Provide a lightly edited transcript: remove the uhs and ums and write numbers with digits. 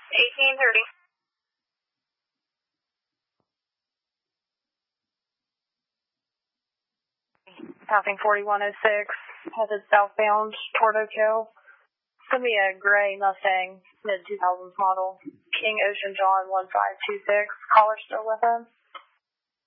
1830. Passing 4106, headed southbound toward Oak Hill. It's going to be a gray Mustang, mid-2000s model. King Ocean John 1526. Caller still with us?